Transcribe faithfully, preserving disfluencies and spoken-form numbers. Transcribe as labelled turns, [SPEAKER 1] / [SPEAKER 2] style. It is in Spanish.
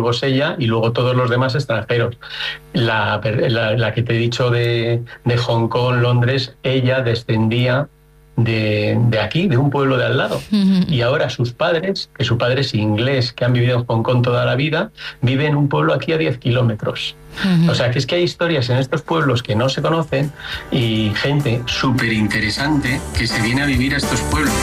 [SPEAKER 1] ambos ella y luego todos los demás extranjeros. La, la, la que te he dicho de, de Hong Kong, Londres, ella descendía de, de aquí, de un pueblo de al lado. Uh-huh. Y ahora sus padres, que su padre es inglés, que han vivido en Hong Kong toda la vida, viven en un pueblo aquí a diez kilómetros. Uh-huh. O sea, que es que hay historias en estos pueblos que no se conocen y gente súper interesante que se viene a vivir a estos pueblos.